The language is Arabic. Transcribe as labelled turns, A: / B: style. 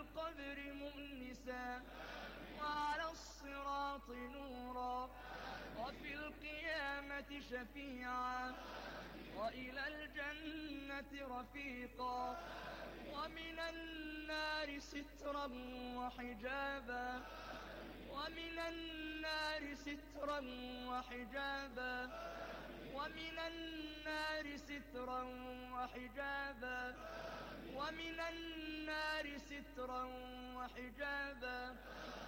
A: القبر مؤنسا وعلى الصراط نورا وفي القيامة شفيعا وإلى الجنة رفيقا ومن النار سترا وحجابا ومن النار سترا وحجابا ومن النار سترا وحجابا ومن النار سترا وحجابا